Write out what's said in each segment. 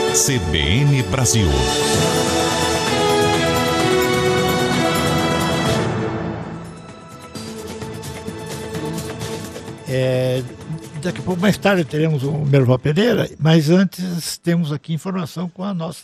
CBN Brasil. Daqui a pouco, mais tarde, teremos o Merval Pereira, mas antes temos aqui informação com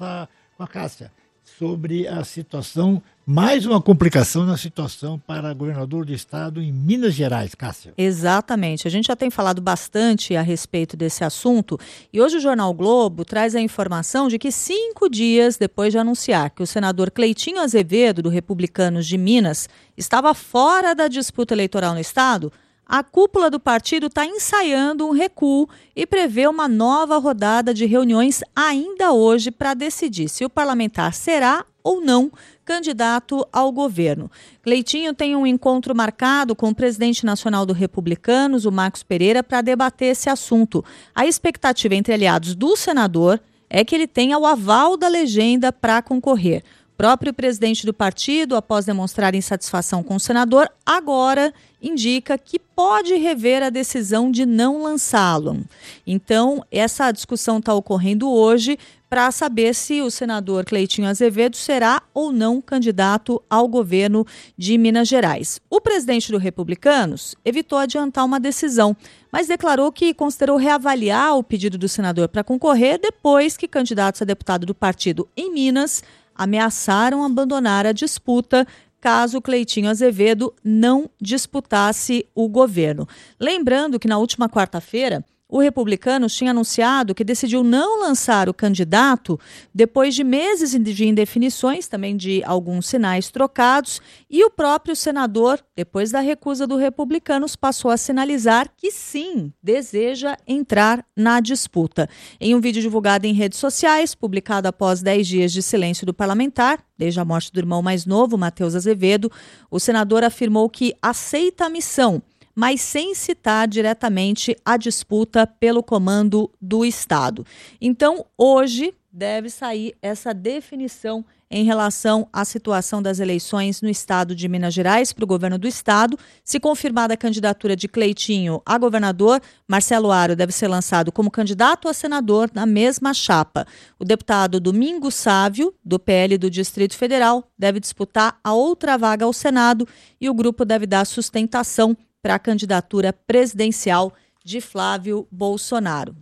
a Cássia, sobre a situação, mais uma complicação na situação para governador do estado em Minas Gerais, Cássia. Exatamente, a gente já tem falado bastante a respeito desse assunto e hoje o Jornal Globo traz a informação de que 5 dias depois de anunciar que o senador Cleitinho Azevedo, do Republicanos de Minas, estava fora da disputa eleitoral no estado, a cúpula do partido está ensaiando um recuo e prevê uma nova rodada de reuniões ainda hoje para decidir se o parlamentar será ou não candidato ao governo. Cleitinho tem um encontro marcado com o presidente nacional do Republicanos, o Marcos Pereira, para debater esse assunto. A expectativa entre aliados do senador é que ele tenha o aval da legenda para concorrer. O próprio presidente do partido, após demonstrar insatisfação com o senador, agora indica que pode rever a decisão de não lançá-lo. Então, essa discussão está ocorrendo hoje para saber se o senador Cleitinho Azevedo será ou não candidato ao governo de Minas Gerais. O presidente do Republicanos evitou adiantar uma decisão, mas declarou que considerou reavaliar o pedido do senador para concorrer depois que candidatos a deputado do partido em Minas ameaçaram abandonar a disputa caso Cleitinho Azevedo não disputasse o governo. Lembrando que na última quarta-feira, o Republicanos tinha anunciado que decidiu não lançar o candidato depois de meses de indefinições, também de alguns sinais trocados, e o próprio senador, depois da recusa do Republicanos, passou a sinalizar que sim, deseja entrar na disputa. Em um vídeo divulgado em redes sociais, publicado após 10 dias de silêncio do parlamentar, desde a morte do irmão mais novo, Matheus Azevedo, o senador afirmou que aceita a missão, mas sem citar diretamente a disputa pelo comando do Estado. Então, hoje deve sair essa definição em relação à situação das eleições no estado de Minas Gerais para o governo do estado. Se confirmada a candidatura de Cleitinho a governador, Marcelo Aro deve ser lançado como candidato a senador na mesma chapa. O deputado Domingos Sávio, do PL do Distrito Federal, deve disputar a outra vaga ao Senado e o grupo deve dar sustentação para a candidatura presidencial de Flávio Bolsonaro.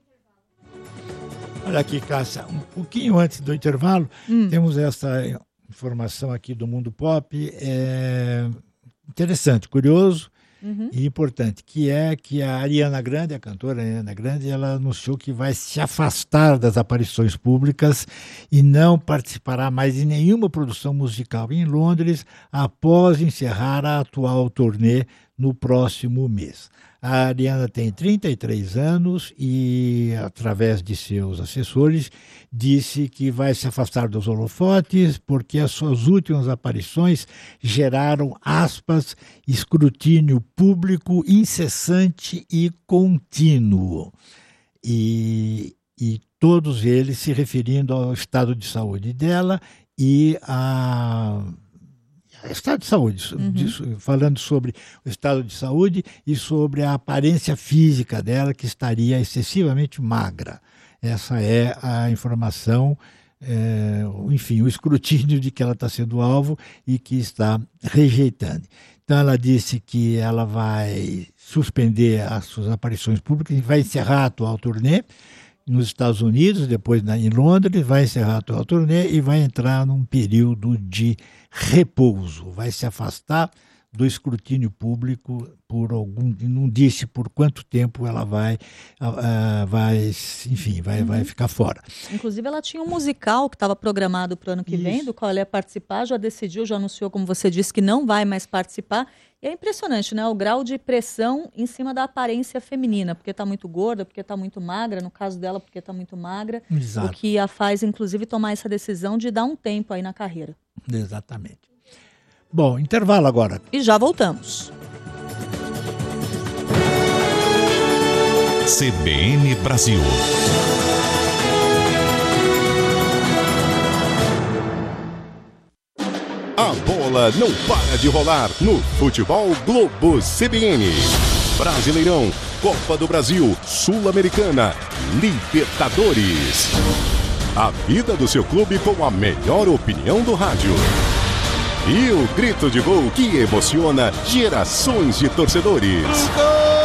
Olha aqui, Cássia, um pouquinho antes do intervalo, temos essa informação aqui do Mundo Pop, interessante, curioso e importante, que é que a Ariana Grande, a cantora Ariana Grande, ela anunciou que vai se afastar das aparições públicas e não participará mais de nenhuma produção musical em Londres após encerrar a atual turnê no próximo mês. A Ariana tem 33 anos e, através de seus assessores, disse que vai se afastar dos holofotes porque as suas últimas aparições geraram, aspas, escrutínio público incessante e contínuo. E todos eles se referindo ao estado de saúde dela e estado de saúde, falando sobre o estado de saúde e sobre a aparência física dela, que estaria excessivamente magra. Essa é a informação, enfim, o escrutínio de que ela está sendo alvo e que está rejeitando. Então ela disse que ela vai suspender as suas aparições públicas e vai encerrar a atual turnê nos Estados Unidos, depois em Londres, vai encerrar a atual turnê e vai entrar num período de repouso, vai se afastar do escrutínio público por não disse por quanto tempo ela vai ficar fora. Inclusive ela tinha um musical que estava programado para o ano que vem, do qual ela ia participar, já decidiu, já anunciou, como você disse, que não vai mais participar. E é impressionante, né? O grau de pressão em cima da aparência feminina, porque está muito gorda, porque está muito magra, no caso dela, porque está muito magra. Exato. O que a faz, inclusive, tomar essa decisão de dar um tempo aí na carreira. Exatamente. Bom, intervalo agora. E já voltamos. CBN Brasil. A bola não para de rolar no Futebol Globo CBN. Brasileirão, Copa do Brasil, Sul-Americana, Libertadores. A vida do seu clube com a melhor opinião do rádio. E o grito de gol que emociona gerações de torcedores.